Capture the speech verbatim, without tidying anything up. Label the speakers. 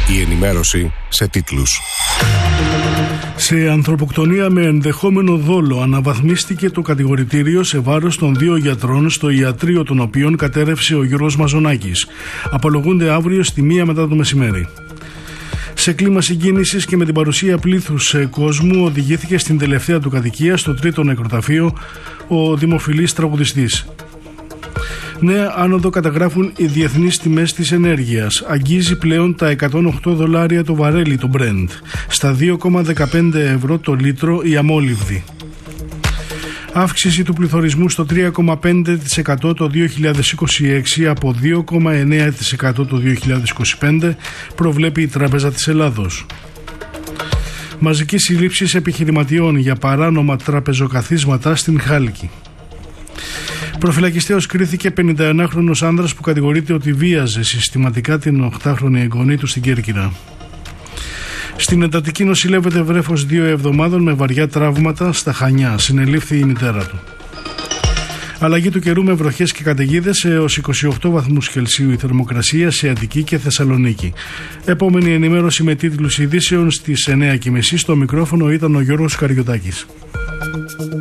Speaker 1: Η ενημέρωση σε τίτλους.
Speaker 2: Σε ανθρωποκτονία με ενδεχόμενο δόλο αναβαθμίστηκε το κατηγορητήριο σε βάρος των δύο γιατρών στο ιατρείο των οποίων κατέρευσε ο Γιώργος Μαζονάκης. Απολογούνται αύριο στη μία μετά το μεσημέρι. Σε κλίμα συγκίνησης και με την παρουσία πλήθους κόσμου οδηγήθηκε στην τελευταία του κατοικία στο τρίτο νεκροταφείο ο δημοφιλής τραγουδιστής. Νέα άνοδο καταγράφουν οι διεθνείς τιμές της ενέργειας. Αγγίζει πλέον τα εκατόν οκτώ δολάρια το βαρέλι το Brent. Στα δύο κόμμα δεκαπέντε ευρώ το λίτρο η αμόλυβδη. Αύξηση του πληθωρισμού στο τρία κόμμα πέντε τοις εκατό το δύο χιλιάδες είκοσι έξι από δύο κόμμα εννέα τοις εκατό το δύο χιλιάδες είκοσι πέντε, προβλέπει η Τράπεζα της Ελλάδος. Μαζική συλλήψεις επιχειρηματιών για παράνομα τραπεζοκαθίσματα στην Χάλκη. Προφυλακιστέως κρίθηκε πενηνταενάχρονος άνδρας που κατηγορείται ότι βίαζε συστηματικά την οκτάχρονη εγγονή του στην Κέρκυρα. Στην εντατική νοσηλεύεται βρέφος δύο εβδομάδων με βαριά τραύματα στα Χανιά. Συνελήφθη η μητέρα του. Αλλαγή του καιρού με βροχές και καταιγίδες έως είκοσι οκτώ βαθμούς Κελσίου η θερμοκρασία σε Αττική και Θεσσαλονίκη. Επόμενη ενημέρωση με τίτλους ειδήσεων στις εννιά και μισή. Στο μικρόφωνο ήταν ο Γιώργος Καριωτάκης.